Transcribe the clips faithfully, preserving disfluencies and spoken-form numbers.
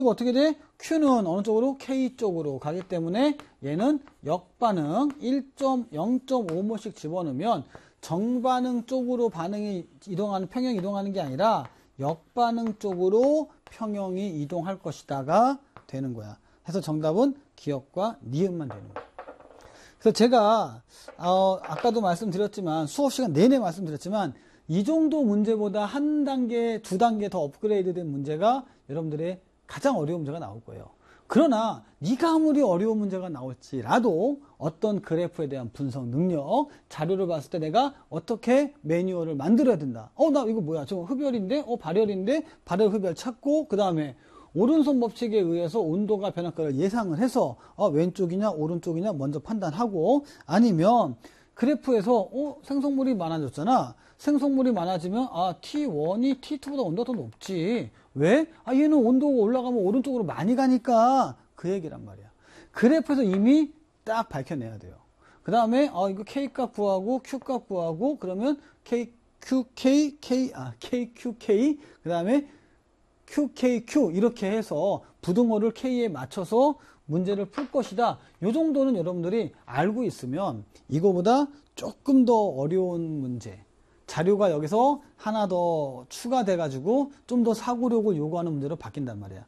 어떻게 돼? Q는 어느 쪽으로? K 쪽으로 가기 때문에 얘는 역반응 일 점 영 점 오 몰씩 집어넣으면 정반응 쪽으로 반응이 이동하는, 평형이 이동하는 게 아니라 역반응 쪽으로 평형이 이동할 것이다가 되는 거야. 그래서 정답은 기역과 니은만 되는 거야. 그래서 제가 어, 아까도 말씀드렸지만 수업 시간 내내 말씀드렸지만 이 정도 문제보다 한 단계, 두 단계 더 업그레이드 된 문제가 여러분들의 가장 어려운 문제가 나올 거예요. 그러나 네가 아무리 어려운 문제가 나올지라도 어떤 그래프에 대한 분석 능력, 자료를 봤을 때 내가 어떻게 매뉴얼을 만들어야 된다. 어, 나 이거 뭐야? 저 흡열인데? 어, 발열인데? 발열 흡열 찾고 그 다음에 오른손 법칙에 의해서 온도가 변할까를 예상을 해서 어, 왼쪽이냐 오른쪽이냐 먼저 판단하고, 아니면 그래프에서 어, 생성물이 많아졌잖아. 생성물이 많아지면 아 티 원이 티 투보다 온도가 더 높지. 왜? 아 얘는 온도가 올라가면 오른쪽으로 많이 가니까. 그 얘기란 말이야. 그래프에서 이미 딱 밝혀내야 돼요. 그 다음에 아 이거 K값 구하고 Q값 구하고 그러면 K, Q, K, K, 아 K, Q, K 그 다음에 Q, K, Q 이렇게 해서 부등호를 K에 맞춰서 문제를 풀 것이다. 이 정도는 여러분들이 알고 있으면 이거보다 조금 더 어려운 문제, 자료가 여기서 하나 더 추가돼 가지고 좀 더 사고력을 요구하는 문제로 바뀐단 말이야.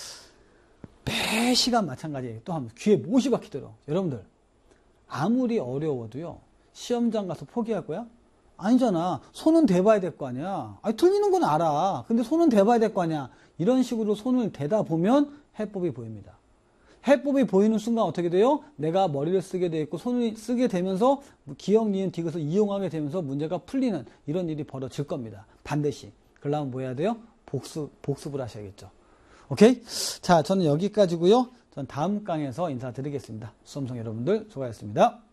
매 시간 마찬가지예요. 또 한번 귀에 못이 박히도록. 여러분들 아무리 어려워도요 시험장 가서 포기할 거야? 아니잖아. 손은 대봐야 될 거 아니야. 아니, 틀리는 건 알아. 근데 손은 대봐야 될 거 아니야. 이런 식으로 손을 대다 보면 해법이 보입니다. 해법이 보이는 순간 어떻게 돼요? 내가 머리를 쓰게 돼 있고 손을 쓰게 되면서 기억, 니은, 디귿을 이용하게 되면서 문제가 풀리는 이런 일이 벌어질 겁니다. 반드시. 그러려면 뭐 해야 돼요? 복습, 복습을 하셔야겠죠. 오케이? 자, 저는 여기까지고요. 전 다음 강에서 인사드리겠습니다. 수험생 여러분들 수고하셨습니다.